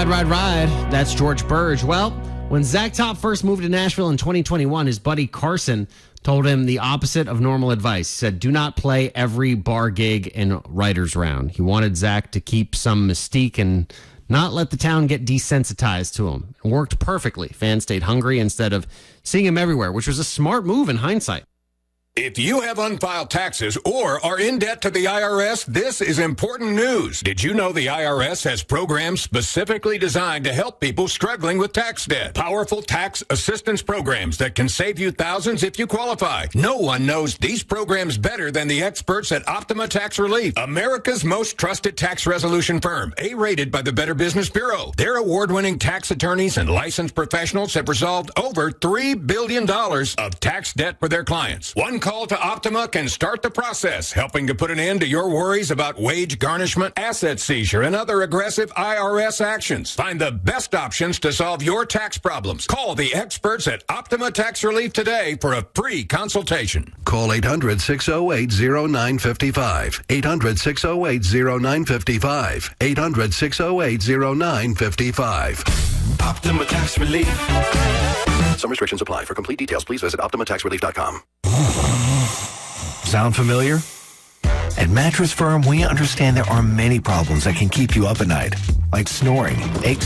Ride, ride, ride. That's George Burge. Well, when Zach Top first moved to Nashville in 2021, his buddy Carson told him the opposite of normal advice. He said, do not play every bar gig in Writers Round. He wanted Zach to keep some mystique and not let the town get desensitized to him. It worked perfectly. Fans stayed hungry instead of seeing him everywhere, which was a smart move in hindsight. If you have unfiled taxes or are in debt to the IRS, this is important news. Did you know the IRS has programs specifically designed to help people struggling with tax debt? Powerful tax assistance programs that can save you thousands if you qualify. No one knows these programs better than the experts at Optima Tax Relief, America's most trusted tax resolution firm, A-rated by the Better Business Bureau. Their award-winning tax attorneys and licensed professionals have resolved over $3 billion of tax debt for their clients. One call to Optima can start the process, helping to put an end to your worries about wage garnishment, asset seizure, and other aggressive IRS actions. Find the best options to solve your tax problems. Call the experts at Optima Tax Relief today for a free consultation. Call 800-608-0955. 800-608-0955. 800-608-0955. Optima Tax Relief. Some restrictions apply. For complete details, please visit OptimaTaxRelief.com. Sound familiar? At Mattress Firm, we understand there are many problems that can keep you up at night, like snoring, aches,